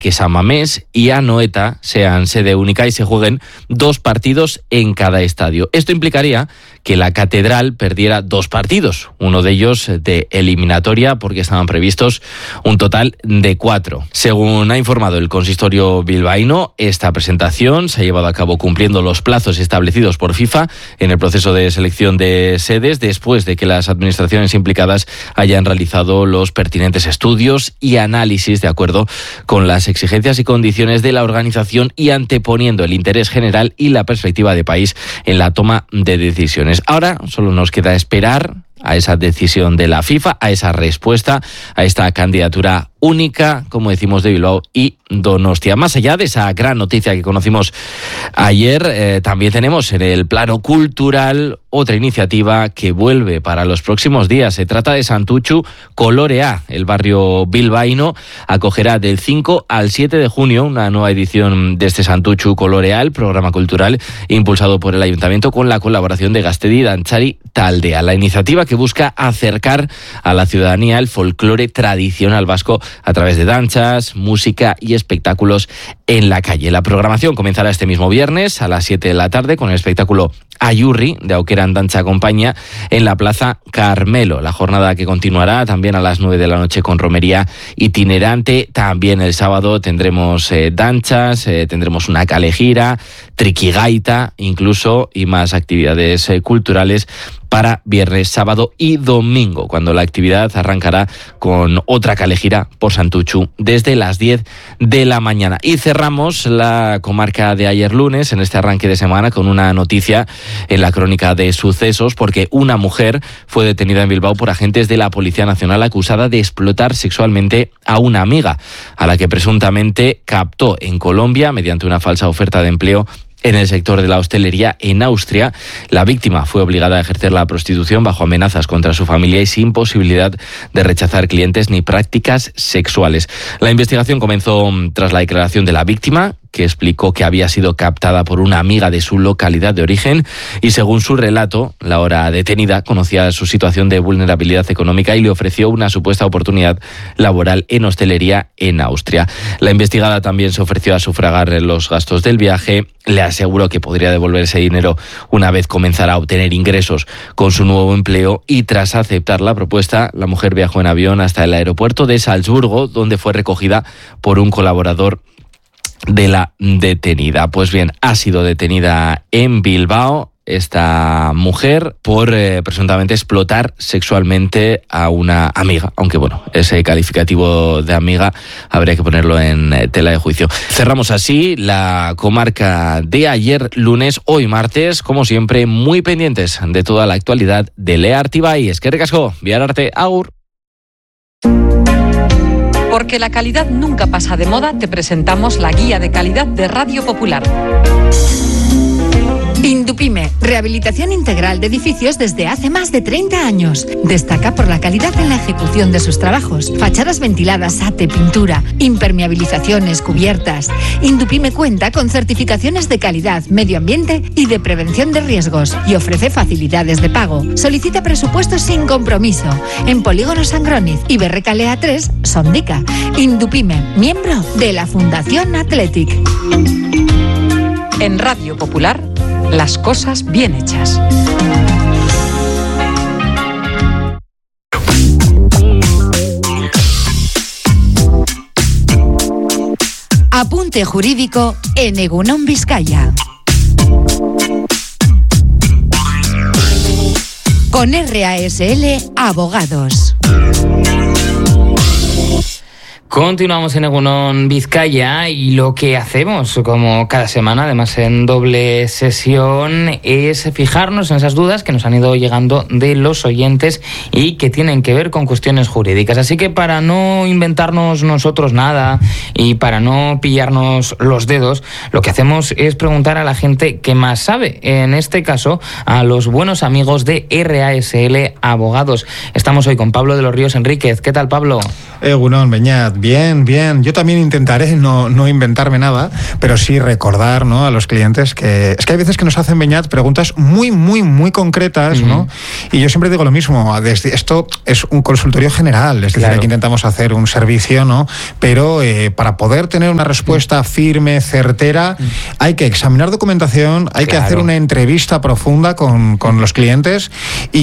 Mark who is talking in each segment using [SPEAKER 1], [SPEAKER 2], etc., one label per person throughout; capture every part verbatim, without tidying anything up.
[SPEAKER 1] que San Mamés y Anoeta sean sede única y se jueguen dos partidos en cada estadio. Esto implicaría que la Catedral perdiera dos partidos, uno de ellos de eliminatoria, porque estaban previstos un total de cuatro. Según ha informado el consistorio bilbaíno, esta presentación se ha llevado a cabo cumpliendo los plazos establecidos por FIFA en el proceso de selección de sedes, después de que las administraciones implicadas hayan realizado los pertinentes estudios y análisis de acuerdo con las exigencias y condiciones de la organización y anteponiendo el interés general y la perspectiva de país en la toma de decisiones. Ahora solo nos queda esperar a esa decisión de la FIFA, a esa respuesta, a esta candidatura única, como decimos, de Bilbao y Donostia. Más allá de esa gran noticia que conocimos ayer, eh, también tenemos en el plano cultural otra iniciativa que vuelve para los próximos días. Se trata de Santutxu Kolorea. El barrio bilbaíno acogerá del cinco al siete de junio una nueva edición de este Santutxu Kolorea, el programa cultural impulsado por el Ayuntamiento con la colaboración de Gaztedi Dantzari Taldea. La iniciativa que busca acercar a la ciudadanía el folclore tradicional vasco a través de danzas, música y espectáculos en la calle. La programación comenzará este mismo viernes a las siete de la tarde con el espectáculo Ayurri de Aukeran Dantza Compañía en la Plaza Carmelo. La jornada que continuará también a las nueve de la noche con romería itinerante. También el sábado tendremos eh, danzas, eh, tendremos una calejira, triquigaita incluso y más actividades eh, culturales para viernes, sábado y domingo, cuando la actividad arrancará con otra calejira por Santutxu desde las diez de la mañana. Y cerramos la comarca de ayer lunes, en este arranque de semana, con una noticia en la crónica de sucesos, porque una mujer fue detenida en Bilbao por agentes de la Policía Nacional acusada de explotar sexualmente a una amiga, a la que presuntamente captó en Colombia mediante una falsa oferta de empleo en el sector de la hostelería en Austria. La víctima fue obligada a ejercer la prostitución bajo amenazas contra su familia y sin posibilidad de rechazar clientes ni prácticas sexuales. La investigación comenzó tras la declaración de la víctima, que explicó que había sido captada por una amiga de su localidad de origen y, según su relato, la ahora detenida conocía su situación de vulnerabilidad económica y le ofreció una supuesta oportunidad laboral en hostelería en Austria. La investigada también se ofreció a sufragar los gastos del viaje, le aseguró que podría devolver ese dinero una vez comenzara a obtener ingresos con su nuevo empleo y, tras aceptar la propuesta, la mujer viajó en avión hasta el aeropuerto de Salzburgo, donde fue recogida por un colaborador de la detenida. Pues bien, ha sido detenida en Bilbao esta mujer por eh, presuntamente explotar sexualmente a una amiga, aunque bueno, ese calificativo de amiga habría que ponerlo en eh, tela de juicio. Cerramos así la comarca de ayer lunes, hoy martes, como siempre, muy pendientes de toda la actualidad de Lea Artibay. Eskerrik asko, bihar arte, agur.
[SPEAKER 2] Porque la calidad nunca pasa de moda, te presentamos la guía de calidad de Radio Popular.
[SPEAKER 3] Indupime, rehabilitación integral de edificios desde hace más de treinta años. Destaca por la calidad en la ejecución de sus trabajos. Fachadas ventiladas, ate, pintura, impermeabilizaciones, cubiertas. Indupime cuenta con certificaciones de calidad, medio ambiente y de prevención de riesgos y ofrece facilidades de pago. Solicita presupuestos sin compromiso en Polígono Sangroniz y Berrecalea tres, Sondica. Indupime, miembro de la Fundación Athletic.
[SPEAKER 2] En Radio Popular, las cosas bien hechas.
[SPEAKER 3] Apunte jurídico en Egunon Vizcaya. Con R A S L Abogados.
[SPEAKER 4] Continuamos en Egunon Vizcaya y lo que hacemos, como cada semana, además en doble sesión, es fijarnos en esas dudas que nos han ido llegando de los oyentes y que tienen que ver con cuestiones jurídicas. Así que, para no inventarnos nosotros nada y para no pillarnos los dedos, lo que hacemos es preguntar a la gente que más sabe, en este caso a los buenos amigos de R A S L Abogados. Estamos hoy con Pablo de los Ríos Enríquez. ¿Qué tal, Pablo?
[SPEAKER 5] Egunon, Beñat. bien, bien. Yo también intentaré no, no inventarme nada, pero sí recordar, ¿no?, a los clientes que... Es que hay veces que nos hacen, Beñat, preguntas muy, muy, muy concretas, uh-huh. ¿no? Y yo siempre digo lo mismo, desde, esto es un consultorio general, es decir, claro. aquí intentamos hacer un servicio, ¿no? Pero eh, para poder tener una respuesta firme, certera, uh-huh. hay que examinar documentación, hay claro. que hacer una entrevista profunda con, con los clientes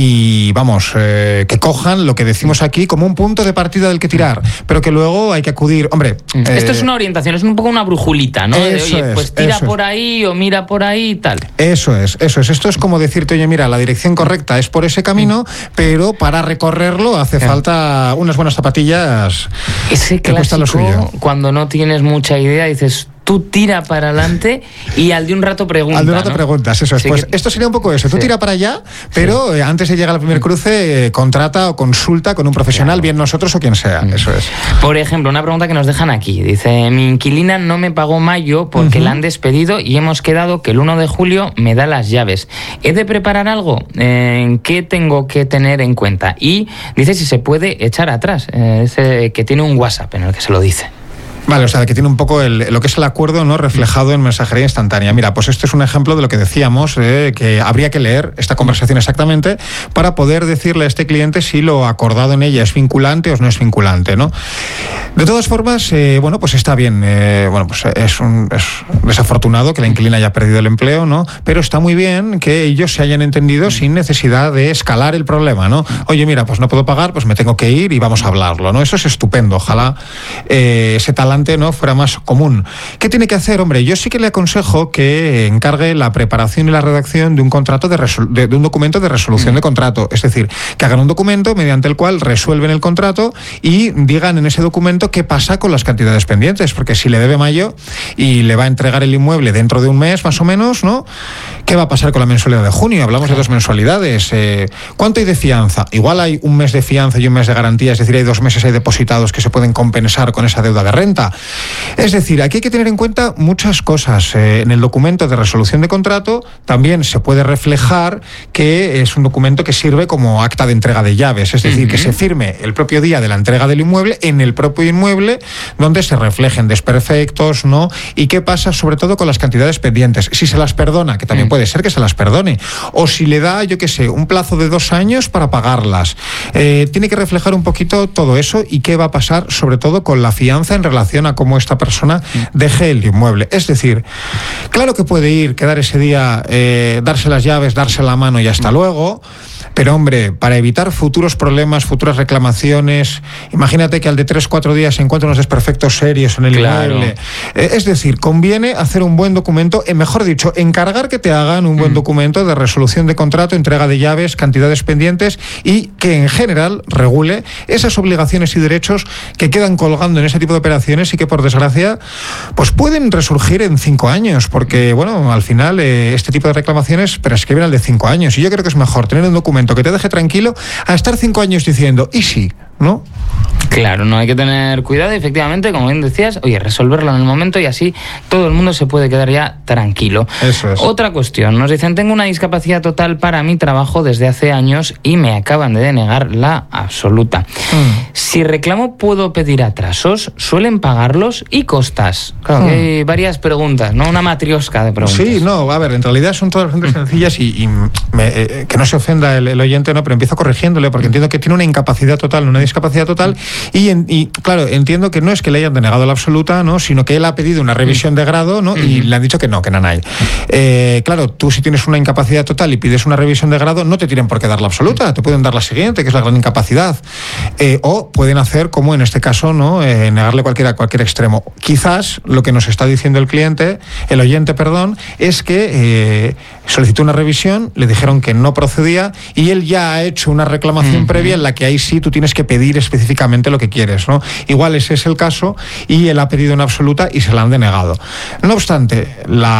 [SPEAKER 5] y, vamos, eh, que cojan lo que decimos aquí como un punto de partida del que tirar, pero que luego hay que acudir, hombre...
[SPEAKER 4] Eh, Esto es una orientación, es un poco una brujulita, ¿no? De, oye, es, pues tira por es. ahí o mira por ahí y tal.
[SPEAKER 5] Eso es, eso es. Esto es como decirte, oye, mira, la dirección correcta es por ese camino, pero para recorrerlo hace claro. falta unas buenas zapatillas.
[SPEAKER 4] Ese que cuesta lo suyo. Cuando no tienes mucha idea dices... Tú tira para adelante y al de un rato preguntas.
[SPEAKER 5] Al de un rato
[SPEAKER 4] ¿no?
[SPEAKER 5] preguntas, eso es. Sí, pues que... esto sería un poco eso. Tú sí. tira para allá, pero sí. antes de llegar al primer cruce, eh, contrata o consulta con un profesional, claro. bien nosotros o quien sea. Mm. Eso es.
[SPEAKER 4] Por ejemplo, una pregunta que nos dejan aquí. Dice, mi inquilina no me pagó mayo porque uh-huh. la han despedido y hemos quedado que el uno de julio me da las llaves. ¿He de preparar algo? Eh, ¿Qué tengo que tener en cuenta? Y dice si se puede echar atrás. Eh, dice que tiene un WhatsApp en el que se lo dice.
[SPEAKER 5] Vale, o sea, que tiene un poco el, lo que es el acuerdo, ¿no?, reflejado en mensajería instantánea. Mira, pues este es un ejemplo de lo que decíamos, eh, que habría que leer esta conversación exactamente para poder decirle a este cliente si lo acordado en ella es vinculante o no es vinculante, ¿no? De todas formas, eh, bueno, pues está bien. Eh, bueno, pues es, un, es desafortunado que la inquilina haya perdido el empleo, ¿no? Pero está muy bien que ellos se hayan entendido sin necesidad de escalar el problema, ¿no? Oye, mira, pues no puedo pagar, pues me tengo que ir y vamos a hablarlo, ¿no? Eso es estupendo. Ojalá eh, ese talante no fuera más común. ¿Qué tiene que hacer? Hombre, yo sí que le aconsejo que encargue la preparación y la redacción de un contrato de, resol- de, de un documento de resolución de contrato, es decir, que hagan un documento mediante el cual resuelven el contrato y digan en ese documento qué pasa con las cantidades pendientes, porque si le debe mayo y le va a entregar el inmueble dentro de un mes más o menos, ¿no? ¿Qué va a pasar con la mensualidad de junio? Hablamos de dos mensualidades. Eh, ¿Cuánto hay de fianza? Igual hay un mes de fianza y un mes de garantía, es decir, hay dos meses ahí depositados que se pueden compensar con esa deuda de renta. Es decir, aquí hay que tener en cuenta muchas cosas. Eh, en el documento de resolución de contrato también se puede reflejar que es un documento que sirve como acta de entrega de llaves, es decir, uh-huh. que se firme el propio día de la entrega del inmueble en el propio inmueble donde se reflejen desperfectos, ¿no? Y qué pasa sobre todo con las cantidades pendientes. Si se las perdona, que también uh-huh. puede ser que se las perdone, o si le da, yo qué sé, un plazo de dos años para pagarlas. Eh, tiene que reflejar un poquito todo eso y qué va a pasar sobre todo con la fianza en relación a cómo esta persona deje el inmueble. Es decir, claro que puede ir, quedar ese día, eh, darse las llaves, darse la mano y hasta luego, pero hombre, para evitar futuros problemas, futuras reclamaciones, imagínate que al de tres, cuatro días se encuentran unos desperfectos serios en el claro. inmueble. Eh, es decir, conviene hacer un buen documento, eh, mejor dicho, encargar que te hagan un buen mm. documento de resolución de contrato, entrega de llaves, cantidades pendientes y que en general regule esas obligaciones y derechos que quedan colgando en ese tipo de operaciones y que por desgracia pues pueden resurgir en cinco años, porque bueno, al final eh, este tipo de reclamaciones prescriben al de cinco años y yo creo que es mejor tener un documento que te deje tranquilo a estar cinco años diciendo, ¿y si? ¿No?
[SPEAKER 4] Claro, no hay que tener cuidado y efectivamente, como bien decías, oye, resolverlo en el momento y así todo el mundo se puede quedar ya tranquilo.
[SPEAKER 5] Eso es.
[SPEAKER 4] Otra cuestión, nos dicen, tengo una discapacidad total para mi trabajo desde hace años y me acaban de denegar la absoluta. Mm. Si reclamo, ¿puedo pedir atrasos? ¿Suelen pagarlos? ¿Y costas? Claro, mm. hay varias preguntas, ¿no? Una matriosca de preguntas.
[SPEAKER 5] Sí, no, a ver, en realidad son todas bastante sencillas y, y me, eh, que no se ofenda el, el oyente, no, pero empiezo corrigiéndole porque entiendo que tiene una incapacidad total, una discapacidad total y, en, y claro, entiendo que no es que le hayan denegado la absoluta, ¿no? Sino que él ha pedido una revisión de grado, ¿no? Y le han dicho que no, que no hay. Eh, claro, tú si tienes una incapacidad total y pides una revisión de grado, no te tienen por qué dar la absoluta, te pueden dar la siguiente, que es la gran incapacidad. Eh, o pueden hacer, como en este caso, ¿no? Eh, negarle cualquier, cualquier extremo. Quizás lo que nos está diciendo el cliente, el oyente, perdón, es que eh, solicitó una revisión, le dijeron que no procedía y él ya ha hecho una reclamación uh-huh. previa en la que ahí sí tú tienes que pedir específicamente lo que quieres, ¿no? Igual ese es el caso y él ha pedido una absoluta y se la han denegado. No obstante,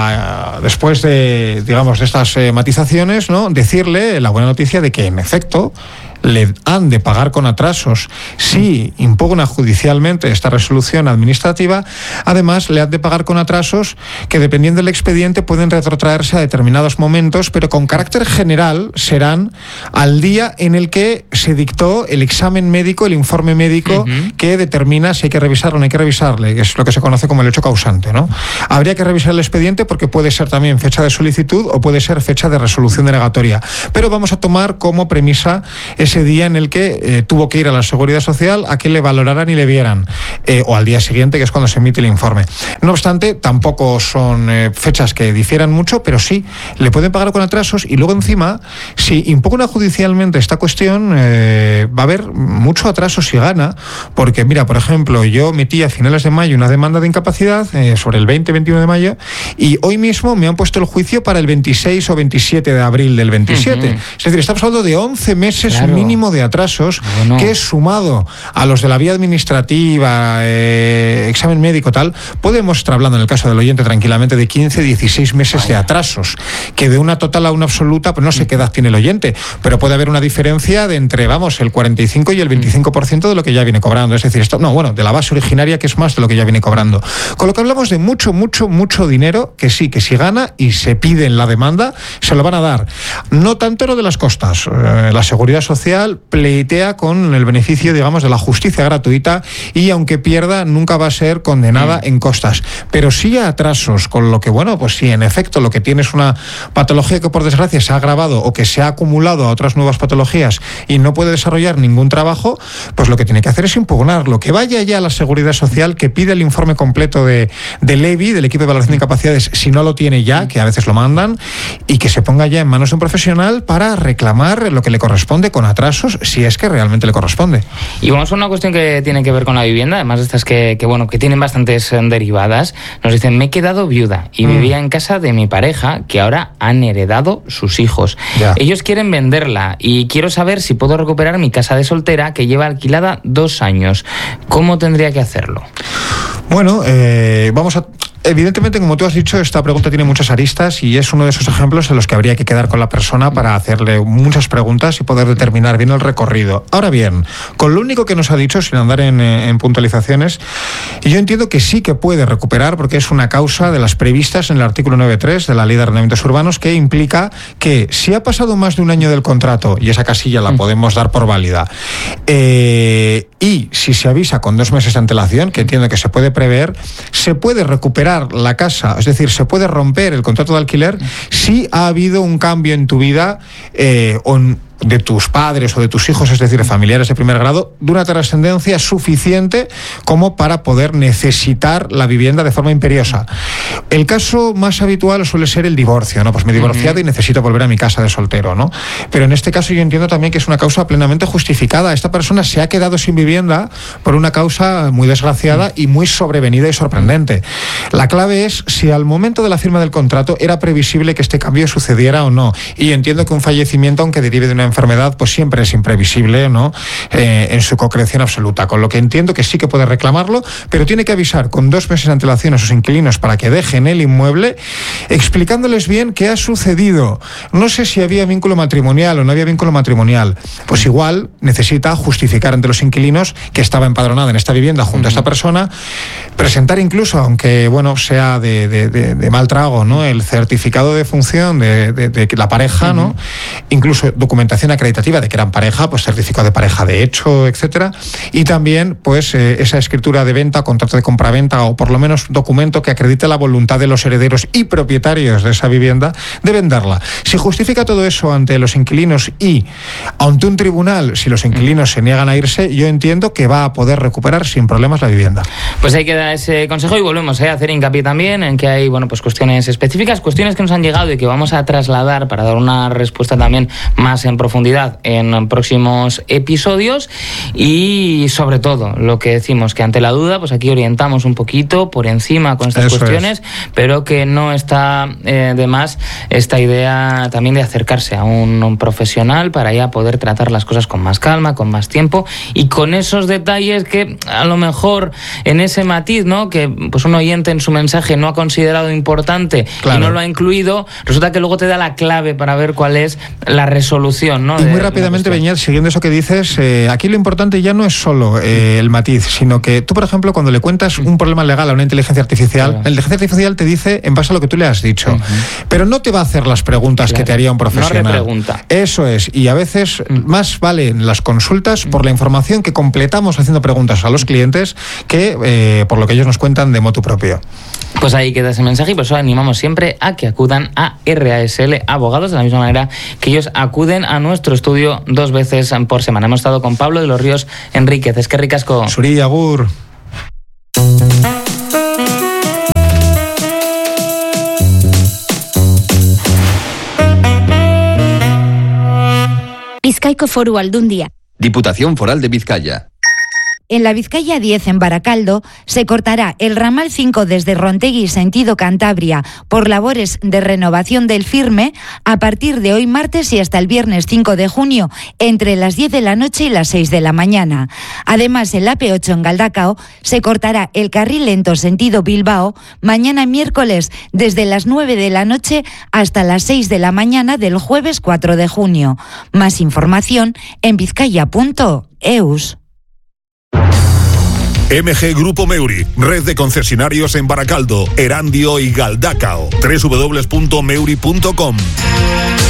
[SPEAKER 5] la, después de, digamos, de estas eh, matizaciones, ¿no? Decirle la buena noticia de que en efecto le han de pagar con atrasos si impugna judicialmente esta resolución administrativa, además le han de pagar con atrasos que, dependiendo del expediente, pueden retrotraerse a determinados momentos, pero con carácter general serán al día en el que se dictó el examen médico, el informe médico uh-huh. que determina si hay que revisarlo o no hay que revisarle, que es lo que se conoce como el hecho causante, ¿no? Habría que revisar el expediente porque puede ser también fecha de solicitud o puede ser fecha de resolución denegatoria, pero vamos a tomar como premisa ese día en el que eh, tuvo que ir a la Seguridad Social a que le valoraran y le vieran, eh, o al día siguiente, que es cuando se emite el informe. No obstante, tampoco son eh, fechas que difieran mucho, pero sí, le pueden pagar con atrasos, y luego encima, si impugna judicialmente esta cuestión, eh, va a haber mucho atraso si gana, porque mira, por ejemplo, yo metí a finales de mayo una demanda de incapacidad eh, sobre el veinte veintiuno de mayo, y hoy mismo me han puesto el juicio para el veintiséis o veintisiete de abril del veintisiete. Uh-huh. Es decir, estamos hablando de once meses claro. mínimo de atrasos, bueno. que sumado a los de la vía administrativa, eh, examen médico, tal, podemos estar hablando en el caso del oyente tranquilamente de quince, dieciséis meses Vaya. de atrasos, que de una total a una absoluta, pues no sé qué edad tiene el oyente, pero puede haber una diferencia de entre, vamos, el cuarenta y cinco y el veinticinco por ciento de lo que ya viene cobrando. Es decir, esto, no, bueno, de la base originaria, que es más de lo que ya viene cobrando. Con lo que hablamos de mucho, mucho, mucho dinero, que sí, que si gana y se pide en la demanda, se lo van a dar. No tanto lo de las costas. Eh, la Seguridad Social pleitea con el beneficio, digamos, de la justicia gratuita, y aunque pierda, nunca va a ser condenada en costas. Pero sí a atrasos, con lo que, bueno, pues si en efecto lo que tiene es una patología que por desgracia se ha agravado o que se ha acumulado a otras nuevas patologías y no puede desarrollar ningún trabajo, pues lo que tiene que hacer es impugnarlo, que vaya ya a la Seguridad Social, que pida el informe completo de, del E B I, del equipo de evaluación de incapacidades, si no lo tiene ya, que a veces lo mandan, y que se ponga ya en manos de un profesional para reclamar lo que le corresponde con atrasos, si es que realmente le corresponde.
[SPEAKER 4] Y vamos a una cuestión que tiene que ver con la vivienda, además de estas que, que bueno, que tienen bastantes derivadas. Nos dicen, me he quedado viuda y mm. vivía en casa de mi pareja, que ahora han heredado sus hijos. Ya. Ellos quieren venderla y quiero saber si puedo recuperar mi casa de soltera, que lleva alquilada dos años. ¿Cómo tendría que hacerlo?
[SPEAKER 5] Bueno, eh, vamos a... Evidentemente, como tú has dicho, esta pregunta tiene muchas aristas y es uno de esos ejemplos en los que habría que quedar con la persona para hacerle muchas preguntas y poder determinar bien el recorrido. Ahora bien, con lo único que nos ha dicho, sin andar en, en puntualizaciones, yo entiendo que sí que puede recuperar, porque es una causa de las previstas en el artículo nueve punto tres de la Ley de Arrendamientos Urbanos, que implica que si ha pasado más de un año del contrato, y esa casilla la podemos dar por válida, eh, y si se avisa con dos meses de antelación, que entiendo que se puede prever, se puede recuperar la casa, es decir, se puede romper el contrato de alquiler si ha habido un cambio en tu vida eh, o en de tus padres o de tus hijos, es decir, familiares de primer grado, de una trascendencia suficiente como para poder necesitar la vivienda de forma imperiosa. El caso más habitual suele ser el divorcio, ¿no? Pues me he divorciado uh-huh. y necesito volver a mi casa de soltero, ¿no? Pero en este caso yo entiendo también que es una causa plenamente justificada. Esta persona se ha quedado sin vivienda por una causa muy desgraciada y muy sobrevenida y sorprendente. La clave es si al momento de la firma del contrato era previsible que este cambio sucediera o no. Y yo entiendo que un fallecimiento, aunque derive de una enfermedad, pues siempre es imprevisible, ¿no? Eh, en su concreción absoluta, con lo que entiendo que sí que puede reclamarlo, pero tiene que avisar con dos meses de antelación a sus inquilinos para que dejen el inmueble, explicándoles bien qué ha sucedido. No sé si había vínculo matrimonial o no había vínculo matrimonial, pues igual necesita justificar ante los inquilinos que estaba empadronada en esta vivienda junto uh-huh. a esta persona, presentar incluso, aunque bueno sea de, de, de, de mal trago, ¿no? El certificado de función de, de, de la pareja, uh-huh. ¿no? Incluso documentación acreditativa de que eran pareja, pues certificado de pareja de hecho, etcétera, y también pues eh, esa escritura de venta, contrato de compraventa o por lo menos documento que acredite la voluntad de los herederos y propietarios de esa vivienda de venderla. Si justifica todo eso ante los inquilinos y ante un tribunal, si los inquilinos se niegan a irse, yo entiendo que va a poder recuperar sin problemas la vivienda.
[SPEAKER 4] Pues hay que dar ese consejo y volvemos eh, a hacer hincapié también en que hay bueno pues cuestiones específicas, cuestiones que nos han llegado y que vamos a trasladar para dar una respuesta también más en profundidad en próximos episodios. Y sobre todo lo que decimos, que ante la duda pues aquí orientamos un poquito por encima con estas Eso cuestiones pero que no está eh, de más esta idea también de acercarse a un, un profesional para ya poder tratar las cosas con más calma, con más tiempo y con esos detalles que a lo mejor en ese matiz, ¿no?, que pues un oyente en su mensaje no ha considerado importante, claro, y no lo ha incluido, resulta que luego te da la clave para ver cuál es la resolución, ¿no?
[SPEAKER 5] Y muy rápidamente, Beñat, siguiendo eso que dices, eh, aquí lo importante ya no es solo eh, el matiz, sino que tú, por ejemplo, cuando le cuentas un problema legal a una inteligencia artificial, claro, la inteligencia artificial te dice en base a lo que tú le has dicho, uh-huh, pero no te va a hacer las preguntas, claro, que te haría un profesional.
[SPEAKER 4] No repregunta.
[SPEAKER 5] Eso es, y a veces uh-huh, más valen las consultas uh-huh, por la información que completamos haciendo preguntas a los clientes que eh, por lo que ellos nos cuentan de motu propio.
[SPEAKER 4] Pues ahí queda ese mensaje y por eso animamos siempre a que acudan a R A S L Abogados, de la misma manera que ellos acuden a nuestro estudio dos veces por semana. Hemos estado con Pablo de los Ríos Enríquez. Es que ricasco.
[SPEAKER 5] Suri, agur.
[SPEAKER 6] Bizkaiko Foru Aldundia.
[SPEAKER 7] Diputación Foral de Vizcaya.
[SPEAKER 6] En la Vizcaya diez, en Baracaldo, se cortará el ramal cinco desde Rontegui sentido Cantabria por labores de renovación del firme a partir de hoy martes y hasta el viernes cinco de junio entre las diez de la noche y las seis de la mañana. Además, en la P ocho en Galdacao se cortará el carril lento sentido Bilbao mañana miércoles desde las nueve de la noche hasta las seis de la mañana del jueves cuatro de junio. Más información en vizcaya punto eus.
[SPEAKER 8] M G Grupo Meuri, red de concesionarios en Baracaldo, Erandio y Galdacao. doble u doble u doble u punto meuri punto com.